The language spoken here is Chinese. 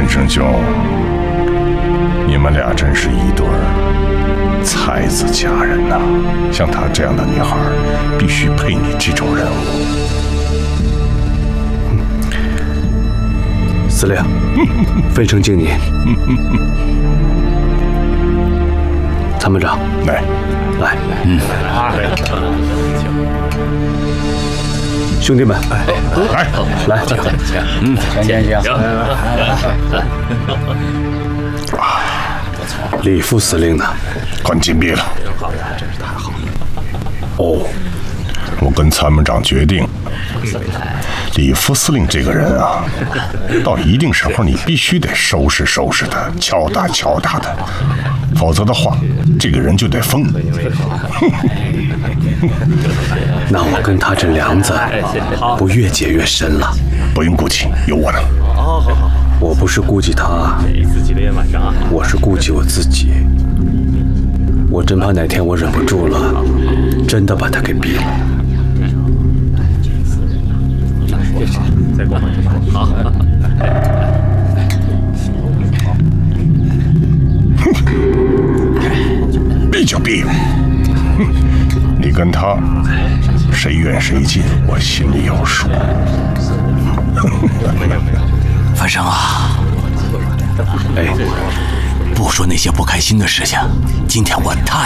生兄，你们俩真是一对才子佳人呐！像她这样的女孩，必须配你这种人物。 司令，分生敬你。参谋长， 来， 兄弟们，来， 行， 李副司令呢？ 关禁闭了。 哦， 我跟参谋长决定，李副司令这个人啊，到一定时候你必须得收拾收拾他，敲打敲打他，否则的话，这个人就得疯。 那我跟他这梁子不越结越深了。 不用顾忌，有我呢。 我不是顾忌他，我是顾忌我自己。我真怕哪天我忍不住了，真的把他给毙了。 好。 毙就毙，你跟他谁远谁近，我心里有数。 范生啊， 哎， 不说那些不开心的事情，今天我太